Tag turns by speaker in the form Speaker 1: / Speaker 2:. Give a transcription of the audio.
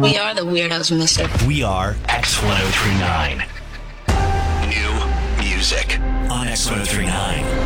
Speaker 1: We are the weirdos, mister.
Speaker 2: We are X1039.
Speaker 3: New music
Speaker 2: On X1039.